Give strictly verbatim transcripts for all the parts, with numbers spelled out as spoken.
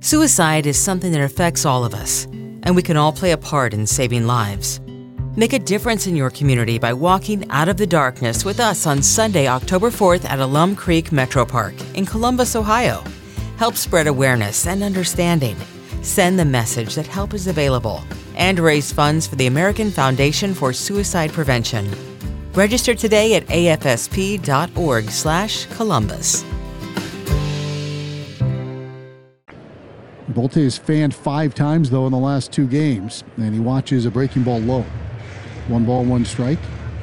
Suicide is something that affects all of us, and we can all play a part in saving lives. Make a difference in your community by walking out of the darkness with us on Sunday, October fourth at Alum Creek Metro Park in Columbus, Ohio. Help spread awareness and understanding. Send the message that help is available and raise funds for the American Foundation for Suicide Prevention. Register today at A F S P dot org slash Columbus. Bolte has fanned five times, though, in the last two games, and he watches a breaking ball low. One ball, one strike.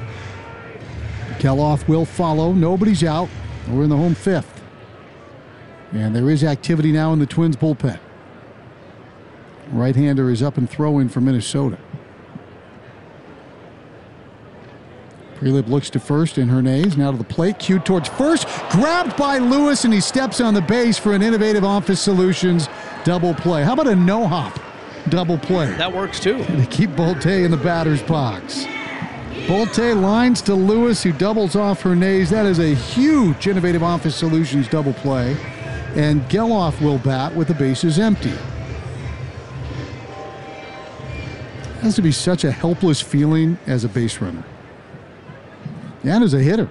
Geloff will follow. Nobody's out. We're in the home fifth. And there is activity now in the Twins bullpen. Right-hander is up and throwing for Minnesota. Prelip looks to first, and Hernandez now to the plate, cued towards first, grabbed by Lewis, and he steps on the base for an Innovative Office Solutions double play. How about a no-hop double play? That works too. To keep Bolte in the batter's box. Bolte lines to Lewis, who doubles off Hernandez. That is a huge Innovative Office Solutions double play, and Geloff will bat with the bases empty. It has to be such a helpless feeling as a base runner. And as a hitter.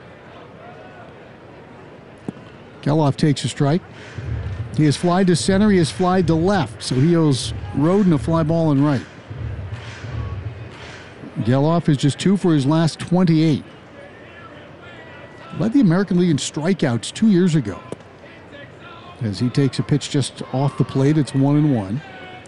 Geloff takes a strike. He has flied to center. He has flied to left. So he owes Roden a fly ball and right. Geloff is just two for his last twenty-eight. Led the American League in strikeouts two years ago. As he takes a pitch just off the plate, it's one and one.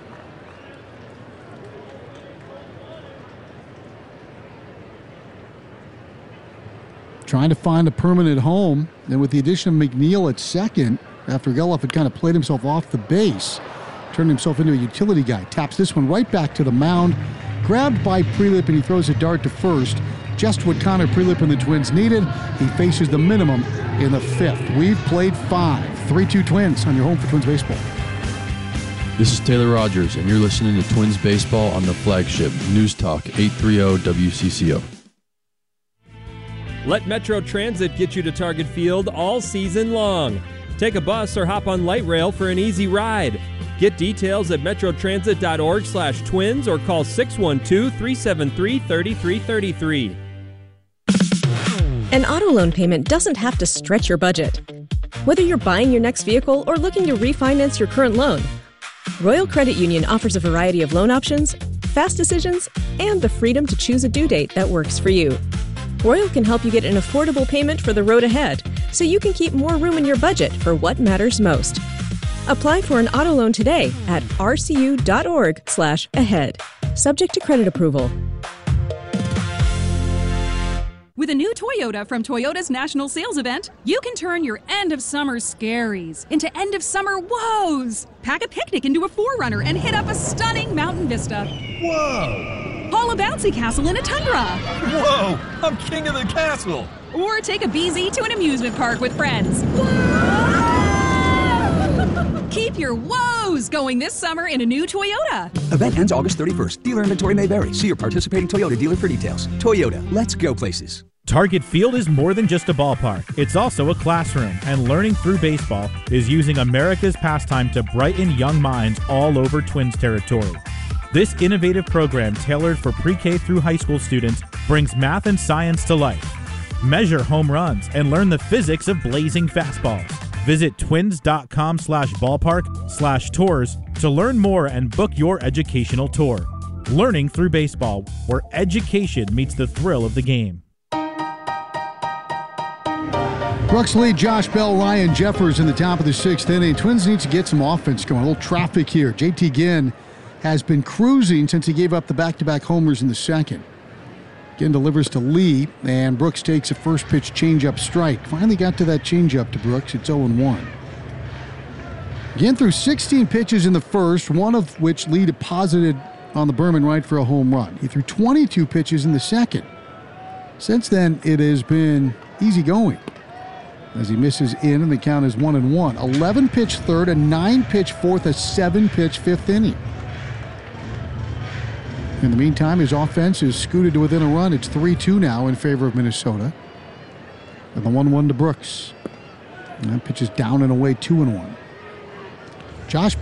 Trying to find a permanent home. And with the addition of McNeil at second, after Geloff had kind of played himself off the base, turned himself into a utility guy. Taps this one right back to the mound. Grabbed by Prelip, and he throws a dart to first. Just what Connor Prelip and the Twins needed. He faces the minimum in the fifth. We've played five. three two Twins on your home for Twins baseball. This is Taylor Rogers, and you're listening to Twins baseball on the flagship News Talk eight thirty W C C O. Let Metro Transit get you to Target Field all season long. Take a bus or hop on light rail for an easy ride. Get details at metrotransit.org slash twins or call six one two, three seven three, three three three three. An auto loan payment doesn't have to stretch your budget. Whether you're buying your next vehicle or looking to refinance your current loan, Royal Credit Union offers a variety of loan options, fast decisions, and the freedom to choose a due date that works for you. Royal can help you get an affordable payment for the road ahead, so you can keep more room in your budget for what matters most. Apply for an auto loan today at rcu.org slash ahead. Subject to credit approval. With a new Toyota from Toyota's National Sales Event, you can turn your end-of-summer scaries into end-of-summer woes. Pack a picnic into a four runner and hit up a stunning mountain vista. Whoa! Haul a bouncy castle in a tundra. Whoa! I'm king of the castle! Or take a B Z to an amusement park with friends. Keep your woes going this summer in a new Toyota. Event ends August thirty-first. Dealer inventory may vary. See your participating Toyota dealer for details. Toyota, let's go places. Target Field is more than just a ballpark. It's also a classroom, and learning through baseball is using America's pastime to brighten young minds all over Twins territory. This innovative program, tailored for pre-K through high school students, brings math and science to life. Measure home runs and learn the physics of blazing fastballs. Visit twins.com slash ballpark slash tours to learn more and book your educational tour. Learning through baseball, where education meets the thrill of the game. Brooks lead Josh Bell, Ryan Jeffers in the top of the sixth inning. Twins need to get some offense going. A little traffic here. J T Ginn has been cruising since he gave up the back-to-back homers in the second. Ginn delivers to Lee, and Brooks takes a first pitch changeup strike. Finally got to that changeup to Brooks. It's oh and one. Ginn threw sixteen pitches in the first, one of which Lee deposited on the Berman right for a home run. He threw twenty-two pitches in the second. Since then, it has been easy going, as he misses in, and the count is one and one. eleven pitch third, a nine pitch fourth, a seven pitch fifth inning. In the meantime, his offense is scooted to within a run. It's three two now in favor of Minnesota. And the one one to Brooks. And that pitch is down and away, two and one. Josh